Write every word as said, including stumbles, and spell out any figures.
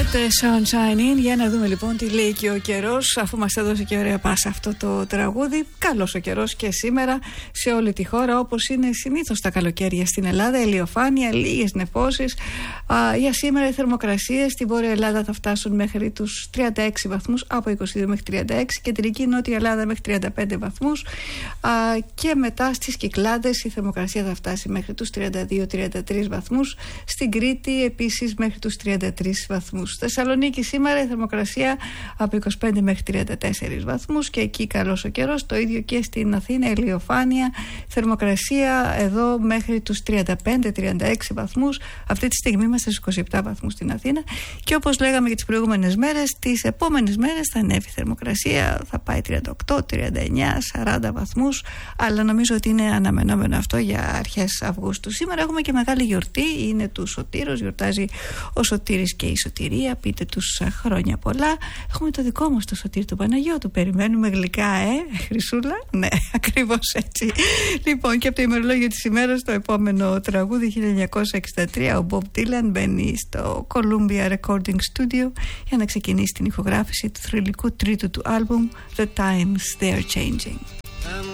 Let the sunshine in. Για να δούμε λοιπόν τι λέει και ο καιρός, αφού μας έδωσε και ωραία πάσα αυτό το τραγούδι. Καλός ο καιρός και σήμερα σε όλη τη χώρα, όπως είναι συνήθως τα καλοκαίρια στην Ελλάδα. Ηλιοφάνεια, λίγες νεφώσεις. Α, για σήμερα οι θερμοκρασίες στην Βόρεια Ελλάδα θα φτάσουν μέχρι τους τριάντα έξι βαθμούς, από είκοσι δύο μέχρι τριάντα έξι, κεντρική Νότια Ελλάδα μέχρι τριάντα πέντε βαθμούς. Α, και μετά στις Κυκλάδες η θερμοκρασία θα φτάσει μέχρι τους τριάντα δύο τριάντα τρεις βαθμούς. Στην Κρήτη επίσης μέχρι τους τριάντα τρεις βαθμούς. Θεσσαλονίκη σήμερα η θερμοκρασία από είκοσι πέντε μέχρι τριάντα τέσσερις βαθμούς και εκεί καλός ο καιρός. Το ίδιο και στην Αθήνα, ηλιοφάνεια, θερμοκρασία εδώ μέχρι τους τριάντα πέντε τριάντα έξι βαθμούς. Αυτή τη στιγμή είμαστε στους είκοσι επτά βαθμούς στην Αθήνα και όπως λέγαμε και τις προηγούμενες μέρες, τις επόμενες μέρες θα ανέβει η θερμοκρασία, θα πάει τριάντα οκτώ τριάντα εννιά σαράντα βαθμούς, αλλά νομίζω ότι είναι αναμενόμενο αυτό για αρχές Αυγούστου. Σήμερα έχουμε και μεγάλη γιορτή, είναι του Σωτήρος, γιορτάζει ο Σωτήρης και η Σωτηρία, πείτε τους χρόνια πολλά. Έχουμε το δικό μας το Σωτήρη του Παναγιώτου, περιμένουμε γλυκά, ε, Χρυσούλα, ναι, ακριβώς έτσι. Λοιπόν, και από το ημερολόγιο της ημέρας, το επόμενο τραγούδι χίλια εννιακόσια εξήντα τρία, ο Bob Dylan μπαίνει στο Columbia Recording Studio για να ξεκινήσει την ηχογράφηση του θρυλικού τρίτου του άλμπουμ The Times They Are Changing.